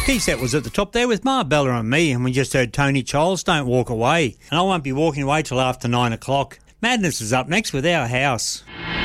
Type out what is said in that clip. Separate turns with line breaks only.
Key Set was at the top there with Marbella and me, and we just heard Tony Childs, Don't Walk Away. And I won't be walking away till after 9 o'clock. Madness is up next with Our House.